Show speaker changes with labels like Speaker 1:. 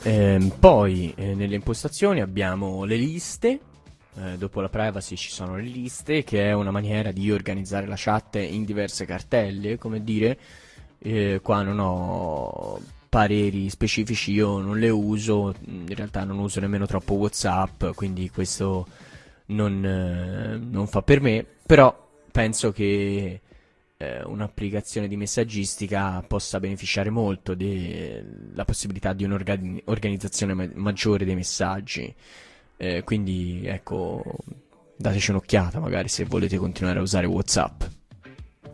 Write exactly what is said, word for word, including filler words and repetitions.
Speaker 1: Ehm, poi eh, nelle impostazioni abbiamo le liste. Eh, dopo la privacy ci sono le liste, che è una maniera di organizzare la chat in diverse cartelle, come dire. Eh, qua non ho pareri specifici, io non le uso, in realtà non uso nemmeno troppo WhatsApp, quindi questo non, eh, non fa per me, però penso che eh, un'applicazione di messaggistica possa beneficiare molto della possibilità di un'organizzazione ma- maggiore dei messaggi. Eh, quindi ecco, dateci un'occhiata magari se volete continuare a usare WhatsApp.